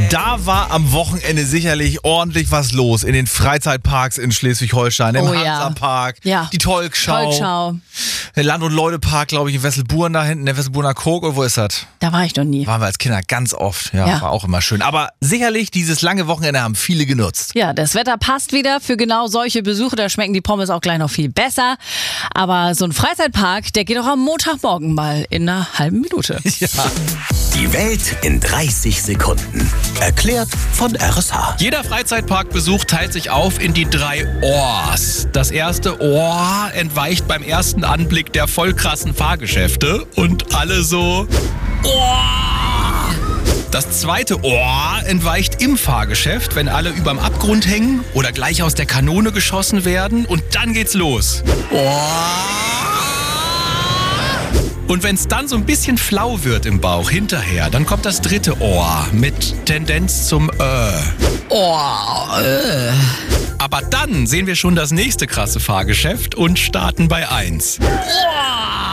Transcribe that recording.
Da war am Wochenende sicherlich ordentlich was los in den Freizeitparks in Schleswig-Holstein, im Hansapark, die Tolkschau. Der Land- und Leute-Park, glaube ich, in Wesselburen da hinten, der Wesselburner Koog, oder wo ist das? Da war ich noch nie. Waren wir als Kinder ganz oft, war auch immer schön. Aber sicherlich, dieses lange Wochenende haben viele genutzt. Ja, das Wetter passt wieder für genau solche Besuche, da schmecken die Pommes auch gleich noch viel besser. Aber so ein Freizeitpark, der geht auch am Montagmorgen mal in einer halben Minute. Ja. Die Welt in 30 Sekunden. Erklärt von RSH. Jeder Freizeitparkbesuch teilt sich auf in die 3 Ohrs. Das erste Ohr entweicht beim ersten Anblick der voll krassen Fahrgeschäfte und alle so Ohr. Das zweite Ohr entweicht im Fahrgeschäft, wenn alle überm Abgrund hängen oder gleich aus der Kanone geschossen werden und dann geht's los. Ohr. Und wenn es dann so ein bisschen flau wird im Bauch hinterher, dann kommt das dritte Ohr mit Tendenz zum Aber dann sehen wir schon das nächste krasse Fahrgeschäft und starten bei 1.